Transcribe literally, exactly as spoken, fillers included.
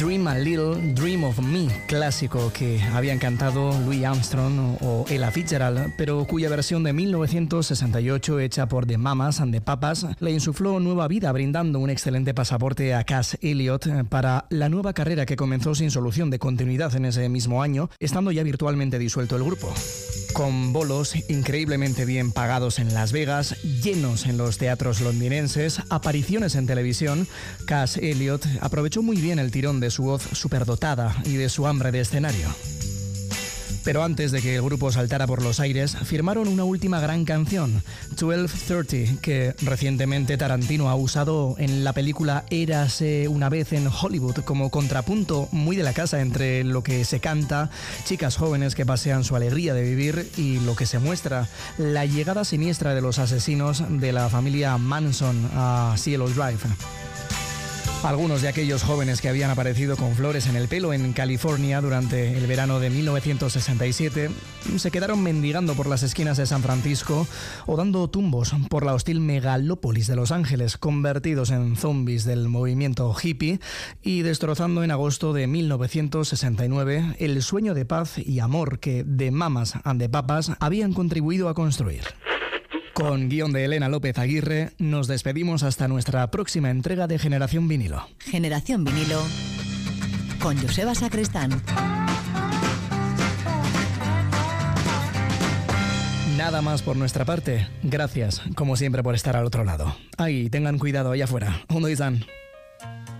Dream a Little, Dream of Me, clásico que habían cantado Louis Armstrong o Ella Fitzgerald, pero cuya versión de mil novecientos sesenta y ocho, hecha por The Mamas and the Papas, le insufló nueva vida, brindando un excelente pasaporte a Cass Elliot para la nueva carrera que comenzó sin solución de continuidad en ese mismo año, estando ya virtualmente disuelto el grupo. Con bolos increíblemente bien pagados en Las Vegas, llenos en los teatros londinenses, apariciones en televisión, Cass Elliot aprovechó muy bien el tirón de su voz superdotada y de su hambre de escenario. Pero antes de que el grupo saltara por los aires, firmaron una última gran canción, doce treinta, que recientemente Tarantino ha usado en la película Érase una vez en Hollywood como contrapunto muy de la casa entre lo que se canta, chicas jóvenes que pasean su alegría de vivir, y lo que se muestra, la llegada siniestra de los asesinos de la familia Manson a Cielo Drive. Algunos de aquellos jóvenes que habían aparecido con flores en el pelo en California durante el verano de mil novecientos sesenta y siete se quedaron mendigando por las esquinas de San Francisco o dando tumbos por la hostil megalópolis de Los Ángeles, convertidos en zombies del movimiento hippie y destrozando en agosto de mil novecientos sesenta y nueve el sueño de paz y amor que The Mamas and the Papas habían contribuido a construir. Con guión de Elena López Aguirre, nos despedimos hasta nuestra próxima entrega de Generación Vinilo. Generación Vinilo con Joseba Sacristán. Nada más por nuestra parte. Gracias, como siempre, por estar al otro lado. Ahí, tengan cuidado allá afuera. Ondo izan.